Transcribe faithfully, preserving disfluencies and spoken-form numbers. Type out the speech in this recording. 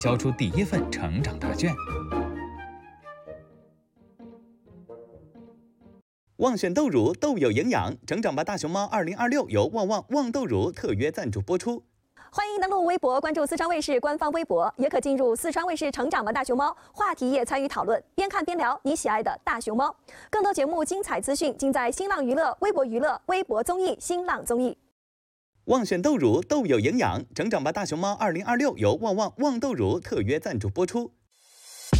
交出第一份成长答卷。旺选豆乳，豆有营养，成长吧大熊猫二零二六由旺旺旺豆乳特约赞助播出。 欢迎登录微博关注四川卫视官方微博，也可进入四川卫视成长吧大熊猫话题页参与讨论，边看边聊你喜爱的大熊猫。更多节目精彩资讯尽在新浪娱乐、微博娱乐、微博综艺、新浪综艺。 旺选豆乳，豆有营养，成长吧大熊猫二零二六由旺旺旺豆乳特约赞助播出。